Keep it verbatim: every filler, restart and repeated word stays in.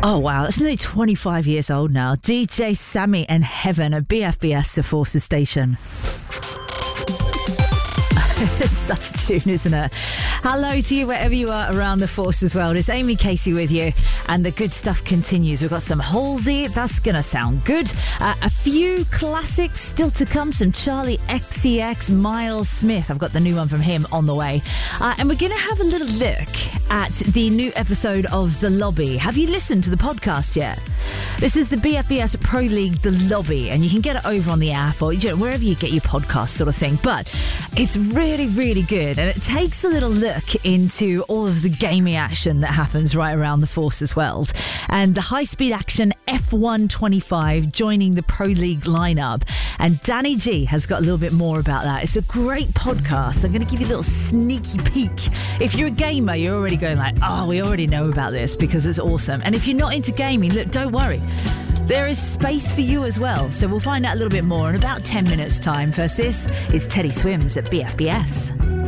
Oh, wow. That's nearly twenty-five years old now. D J Sammy and Heaven at B F B S, the Forces station. It's such a tune, isn't it? Hello to you wherever you are around the Forces world. It's Amy Casey with you, and the good stuff continues. We've got some Halsey, that's going to sound good. Uh, a few classics still to come, some Charlie X C X, Miles Smith. I've got the new one from him on the way. Uh, and we're going to have a little look at the new episode of The Lobby. Have you listened to the podcast yet? This is the B F B S Pro League The Lobby, and you can get it over on the app or you know, wherever you get your podcast sort of thing. But it's really, really good, and it takes a little look into all of the gaming action that happens right around the Forces world. And the high-speed action F one twenty-five joining the Pro League lineup. And Danny G has got a little bit more about that. It's a great podcast. I'm going to give you a little sneaky peek. If you're a gamer, you're already going like, oh, we already know about this because it's awesome. And if you're not into gaming, look, don't worry. There is space for you as well. So we'll find out a little bit more in about ten minutes time. First, this is Teddy Swims at B F B S.